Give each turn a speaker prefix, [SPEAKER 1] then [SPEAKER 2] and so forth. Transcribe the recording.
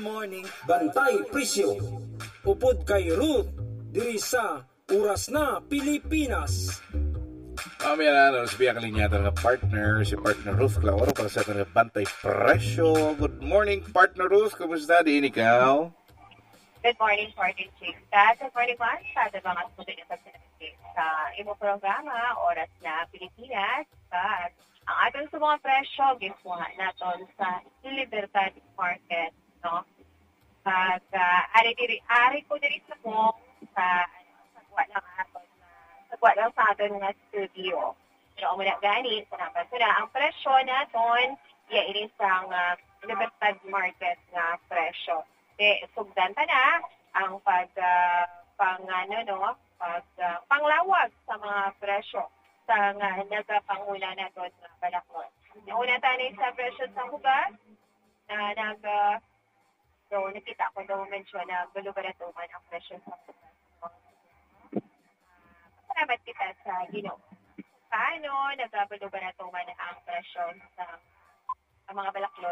[SPEAKER 1] morning.
[SPEAKER 2] Bantay Presyo.
[SPEAKER 1] Upod kay Ruth, diri sa Oras na Pilipinas.
[SPEAKER 3] Mamaya na, sabihan ka linyata ng partner, si partner Ruth Claoro para sa ating Bantay Presyo. Good morning, partner Ruth. Kumusta din ikaw?
[SPEAKER 4] Good morning, partner Chika. Good morning, Juan. Sa mga sumunod na sa imo programa, Oras na Pilipinas. At ang ating sa mga presyo, giswa natin sa Libertad Market, no? At ari ko diri sa mo sa sagwa lang sa atin nga studio. Pero muna gani, sanapan ko na ang presyo natin, ini sa Libertad Market nga presyo. Sugdan ta na ang panglawag sa mga presyo sa nagpanguna natin nga balakon. Una tayo sa presyo sa hugas na nakita ko daw mention na gulubaratuman ang presyo sa hugas. Salamat kita sa Ginoo. Paano nagbabalubaratuman ang presyo sa mga balaklon?